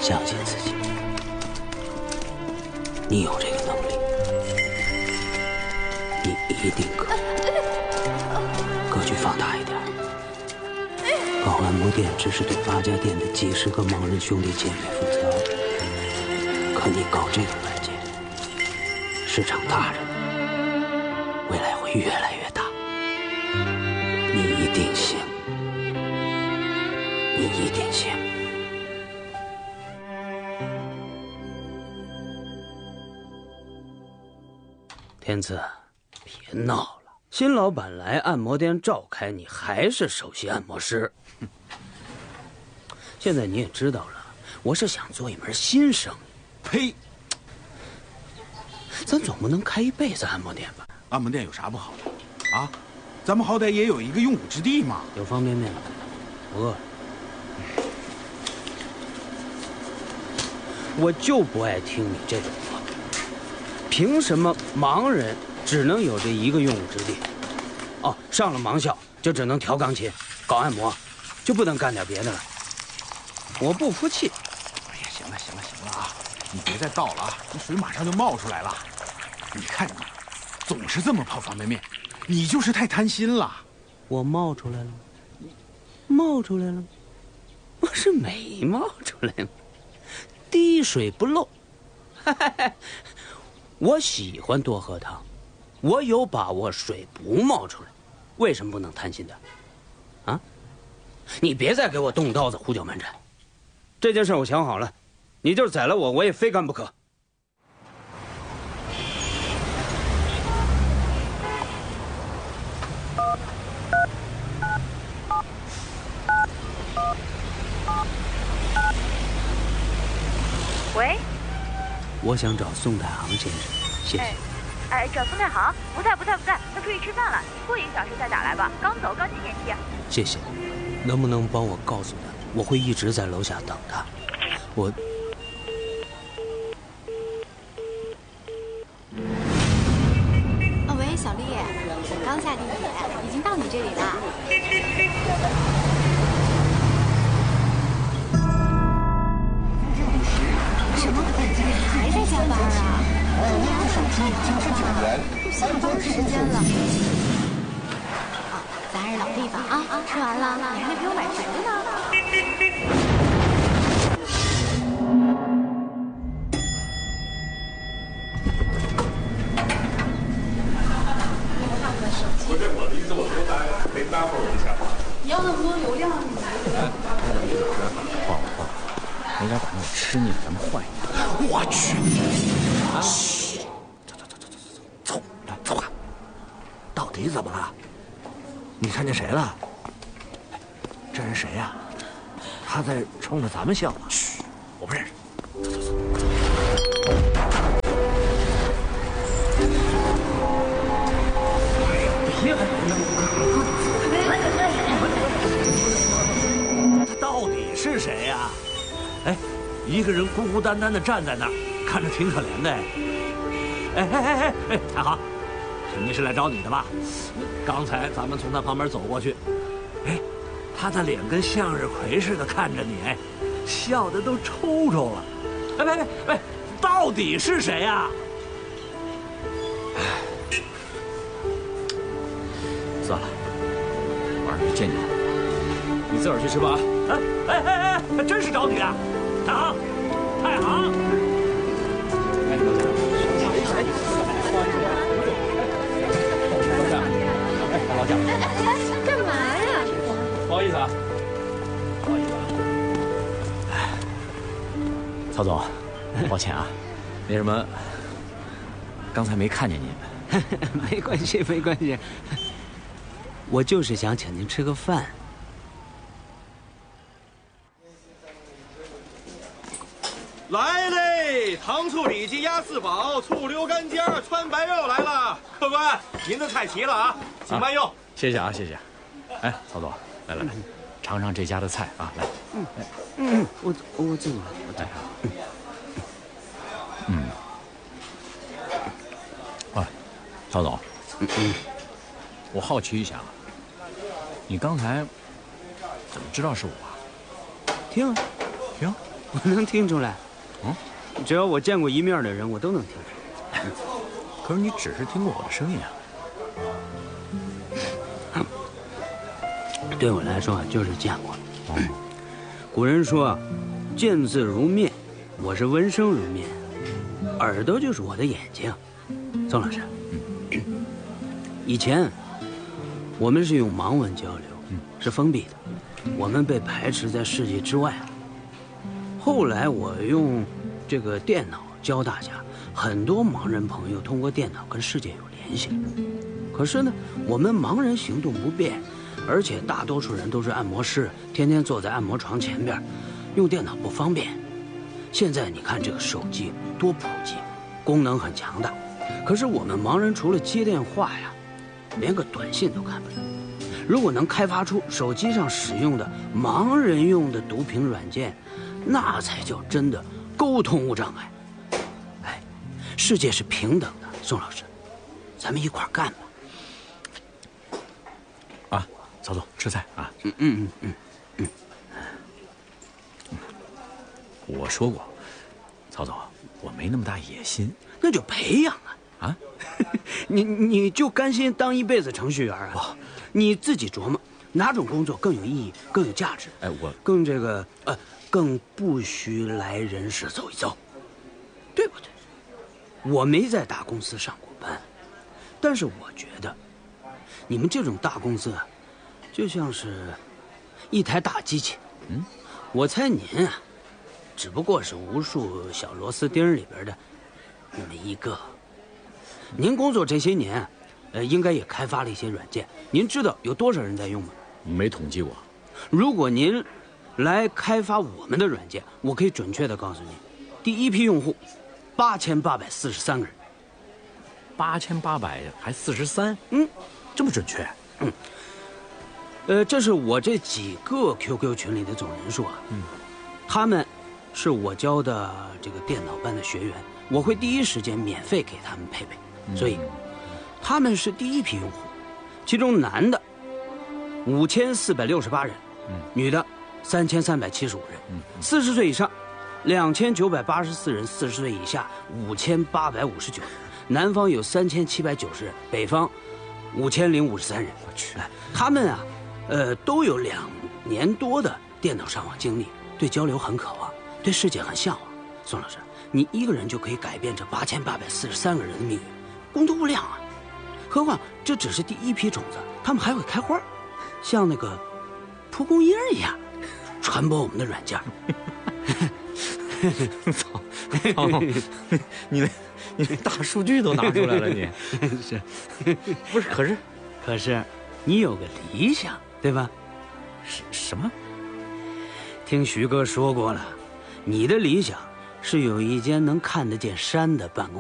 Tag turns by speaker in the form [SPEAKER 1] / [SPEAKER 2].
[SPEAKER 1] 相信自己，你有这个能力，你一定可以。格局放大一点，搞按摩店只是对八家店的几十个盲人兄弟姐妹负责，可你搞这个软件，市场大着呢，未来会越来越大，你一定行，你一定行。天赐，别闹了。新老板来按摩店召开，你还是首席按摩师。现在你也知道了，我是想做一门新生意。
[SPEAKER 2] 呸！
[SPEAKER 1] 咱总不能开一辈子按摩店吧？
[SPEAKER 2] 按摩店有啥不好的？啊，咱们好歹也有一个用武之地嘛。
[SPEAKER 1] 有方便面吗？饿了。我就不爱听你这种话。凭什么盲人只能有这一个用武之地？哦，上了盲校就只能调钢琴、搞按摩，就不能干点别的了？我不服气。
[SPEAKER 2] 哎呀，行了行了行了啊，你别再倒了啊，那水马上就冒出来了。你看你，总是这么泡方便面，你就是太贪心了。
[SPEAKER 1] 我冒出来了吗？冒出来了吗？我是没冒出来吗？滴水不漏。我喜欢多喝汤，我有把握水不冒出来，为什么不能贪心点？啊！你别再给我动刀子胡搅蛮缠。这件事我想好了，你就是宰了我，我也非干不可。
[SPEAKER 3] 喂，
[SPEAKER 1] 我想找宋太行先生，谢谢。
[SPEAKER 3] 找宋太行？不在，他出去吃饭了。你过1个小时再打来吧，刚走，刚进电梯。
[SPEAKER 1] 谢谢，能不能帮我告诉他，我会一直在楼下等他。我。
[SPEAKER 4] 喂，小丽，我刚下地铁，已经到你这里了。什么？还在加班啊？下班时间了。咱还是老地方啊！吃完了，你还得给我买瓶子呢。
[SPEAKER 5] 我的意思，我说得待会儿一下。
[SPEAKER 6] 你要那么多流量，你
[SPEAKER 2] 晃，没点把那我吃腻了，咱们换一个。我去！嘘，走，走啊！到底怎么了？你看见谁了？这人谁呀？他在冲着咱们笑呢。嘘，我不认识。走。他到底是谁呀？哎，一个人孤孤单单的站在那儿，看着挺可怜的。哎，太行，肯定是来找你的吧？刚才咱们从他旁边走过去，哎，他的脸跟向日葵似的看着你，哎，笑得都抽抽了。哎，到底是谁呀？算了，我让人去见你，你自个儿去吃吧。哎，真是找你啊！太行，老蒋，
[SPEAKER 4] 干嘛呀？
[SPEAKER 5] 不好意思啊，
[SPEAKER 2] 曹总，抱歉啊，那什么，刚才没看见您。
[SPEAKER 1] 没关系，我就是想请您吃个饭。
[SPEAKER 5] 来嘞！糖醋里脊鸭四宝，醋溜干尖儿，川白肉来了。客官，您的菜齐了啊，请慢用。
[SPEAKER 2] 谢谢啊，谢谢。哎，曹总，来，尝尝这家的菜啊，来。
[SPEAKER 1] 我自己来，我带
[SPEAKER 2] 上。曹总，我好奇一下啊，你刚才怎么知道是我啊？
[SPEAKER 1] 听。 我能听出来。只要我见过一面的人，我都能听出来。
[SPEAKER 7] 可是你只是听过我的声音啊。
[SPEAKER 1] 对我来说就是见过。古人说见字如面，我是闻声如面，耳朵就是我的眼睛。宋老师，以前我们是用盲文交流，是封闭的，我们被排斥在世界之外。后来我用这个电脑教大家，很多盲人朋友通过电脑跟世界有联系。可是呢，我们盲人行动不便，而且大多数人都是按摩师，天天坐在按摩床前边，用电脑不方便。现在你看这个手机多普及，功能很强大，可是我们盲人除了接电话呀，连个短信都看不了。如果能开发出手机上使用的盲人用的读屏软件，那才叫真的沟通无障碍。哎，世界是平等的，宋老师，咱们一块儿干吧。
[SPEAKER 7] 啊，曹总吃菜啊。我说过，曹总，我没那么大野心。
[SPEAKER 1] 那就培养啊！
[SPEAKER 7] 啊，
[SPEAKER 1] 你就甘心当一辈子程序员啊？你自己琢磨哪种工作更有意义、更有价值？
[SPEAKER 7] 哎，我
[SPEAKER 1] 更这个更不需来人世走一遭，对不对？我没在大公司上过班，但是我觉得你们这种大公司啊，就像是一台大机器。我猜您啊，只不过是无数小螺丝钉里边的那么一个。您工作这些年，应该也开发了一些软件。您知道有多少人在用吗？
[SPEAKER 7] 没统计过。
[SPEAKER 1] 如果您来开发我们的软件，我可以准确地告诉你，第一批用户8843个人。
[SPEAKER 7] 8800还43？这么准确？
[SPEAKER 1] 这是我这几个 QQ 群里的总人数啊。他们是我教的这个电脑班的学员，我会第一时间免费给他们配备，所以他们是第一批用户。其中男的5468人，女的3375人，40岁以上2984人，40岁以下5859人，南方有3790人，北方5053人。我去，他们啊，都有2年多的电脑上网经历，对交流很渴望，对世界很向往。宋老师，你一个人就可以改变这8843个人的命运，功德无量啊！何况这只是第一批种子，他们还会开花，像那个蒲公英一样，传播我们的软件。
[SPEAKER 7] 操，你那大数据都拿出来了，你
[SPEAKER 1] 是，
[SPEAKER 7] 不是？
[SPEAKER 1] 可是，你有个理想，对吧？
[SPEAKER 7] 什么？
[SPEAKER 1] 听徐哥说过了，你的理想是有一间能看得见山的办公